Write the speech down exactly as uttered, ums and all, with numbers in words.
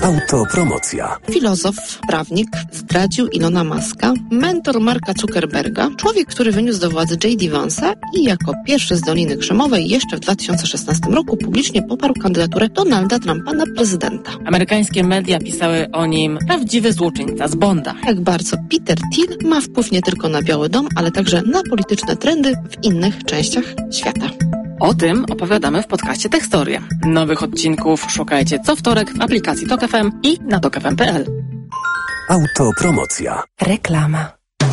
Autopromocja. Filozof, prawnik zdradził Ilona Muska, mentor Marka Zuckerberga, człowiek, który wyniósł do władzy J D. Vance'a i jako pierwszy z Doliny Krzemowej jeszcze w dwa tysiące szesnastym roku publicznie poparł kandydaturę Donalda Trumpa na prezydenta. Amerykańskie media pisały o nim prawdziwy złoczyńca z Bonda. Jak bardzo Peter Thiel ma wpływ nie tylko na Biały Dom, ale także na polityczne trendy w innych częściach świata. O tym opowiadamy w podcaście Tekstoria. Nowych odcinków szukajcie co wtorek w aplikacji Tok F M i na tok f m kropka p l. Autopromocja. Reklama.